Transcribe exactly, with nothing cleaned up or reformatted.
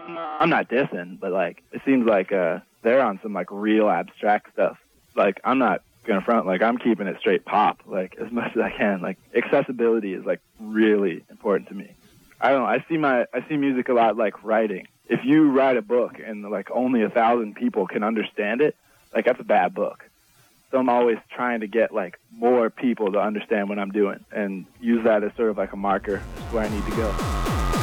I'm not dissing, but like it seems like uh, they're on some like real abstract stuff. Like I'm not gonna front, like I'm keeping it straight pop, like as much as I can. Like accessibility is like really important to me. I don't know. I see my I see music a lot like writing. If you write a book and like only a thousand people can understand it, like that's a bad book. So I'm always trying to get like more people to understand what I'm doing and use that as sort of like a marker as to where I need to go.